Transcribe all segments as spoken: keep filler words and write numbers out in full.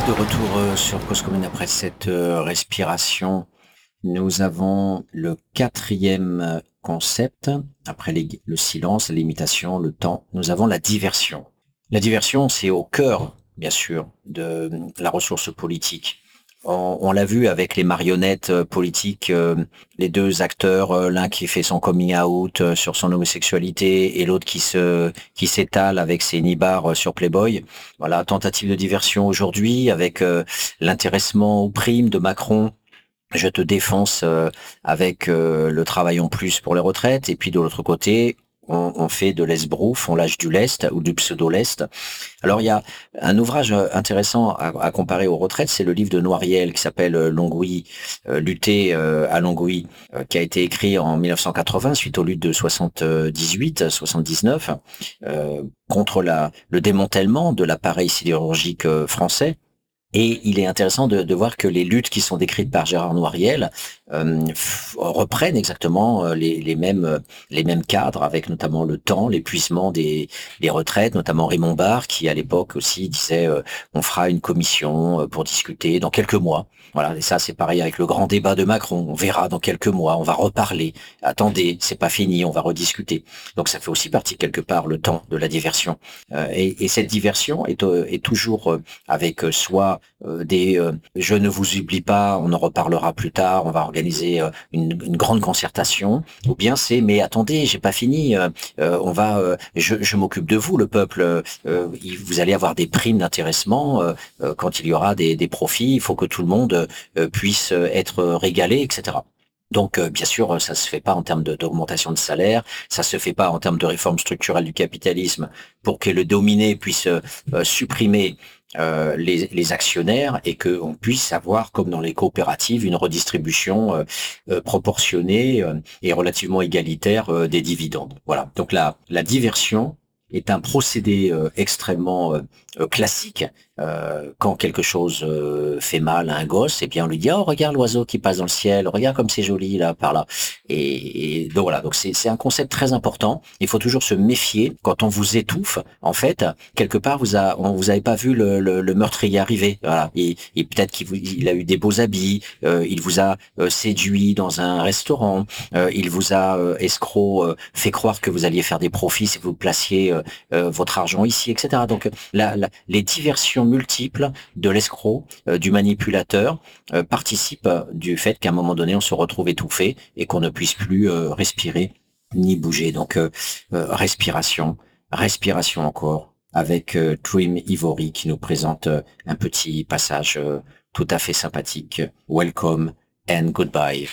De retour euh, sur Cause Commune après cette euh, respiration, nous avons le quatrième euh, concept, après les- le silence, la limitation, le temps, nous avons la diversion. La diversion, c'est au cœur, bien sûr, de euh, la ressource politique. On, on l'a vu avec les marionnettes euh, politiques, euh, les deux acteurs, euh, l'un qui fait son coming out euh, sur son homosexualité et l'autre qui se qui s'étale avec ses nibards euh, sur Playboy. Voilà, tentative de diversion aujourd'hui avec euh, l'intéressement aux primes de Macron. Je te défonce euh, avec euh, le travail en plus pour les retraites. Et puis de l'autre côté, on, on fait de l'esbrouf, on lâche du lest ou du pseudo-lest. Alors il y a un ouvrage euh, intéressant à, à comparer aux retraites, c'est le livre de Noiriel qui s'appelle euh, Longwy, euh, lutter euh, à Longwy, euh, qui a été écrit en mille neuf cent quatre-vingts suite aux luttes de soixante-dix-huit, soixante-dix-neuf, euh, contre la, le démantèlement de l'appareil sidérurgique euh, français. Et il est intéressant de, de voir que les luttes qui sont décrites par Gérard Noiriel euh, f- reprennent exactement euh, les, les mêmes euh, les mêmes cadres, avec notamment le temps, l'épuisement des, des retraites, notamment Raymond Barre qui à l'époque aussi disait euh, on fera une commission euh, pour discuter dans quelques mois. Voilà, et ça c'est pareil avec le grand débat de Macron. On verra dans quelques mois, on va reparler. Attendez, c'est pas fini, on va rediscuter. Donc ça fait aussi partie quelque part le temps de la diversion. Euh, et, et cette diversion est, euh, est toujours euh, avec euh, soit euh, des euh, je ne vous oublie pas, on en reparlera plus tard, on va organiser euh, une, une grande concertation, ou bien c'est mais attendez, j'ai pas fini, euh, euh, on va, euh, je, je m'occupe de vous, le peuple, euh, euh, il- vous allez avoir des primes d'intéressement euh, euh, quand il y aura des, des profits, il faut que tout le monde euh, puisse euh, être régalé, et cetera. Donc, euh, bien sûr, ça se fait pas en termes de- d'augmentation de salaire, ça se fait pas en termes de réforme structurelle du capitalisme pour que le dominé puisse euh, euh, supprimer euh, les, les actionnaires et qu'on puisse avoir, comme dans les coopératives, une redistribution euh, euh, proportionnée euh, et relativement égalitaire euh, des dividendes. Voilà. Donc la, la diversion est un procédé euh, extrêmement euh, euh, classique. Euh, quand quelque chose euh, fait mal à un gosse, et bien on lui dit oh regarde l'oiseau qui passe dans le ciel, regarde comme c'est joli là par là. Et, et donc voilà, donc c'est c'est un concept très important. Il faut toujours se méfier quand on vous étouffe. En fait, quelque part vous a on vous avez pas vu le, le, le meurtrier arriver. Voilà. Et, et peut-être qu'il vous, il a eu des beaux habits, euh, il vous a euh, séduit dans un restaurant, euh, il vous a euh, escroc euh, fait croire que vous alliez faire des profits si vous placiez euh, euh, votre argent ici, et cetera. Donc la, la, les diversions multiples de l'escroc, euh, du manipulateur, euh, participent euh, du fait qu'à un moment donné, on se retrouve étouffé et qu'on ne puisse plus euh, respirer ni bouger. Donc, euh, euh, respiration, respiration encore, avec euh, Trim Ivory qui nous présente euh, un petit passage euh, tout à fait sympathique. Welcome and goodbye.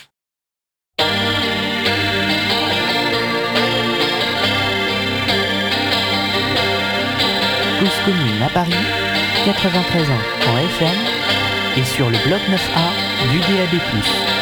Cause commune à Paris, quatre-vingt-treize ans en F M et sur le bloc neuf A du D A B plus.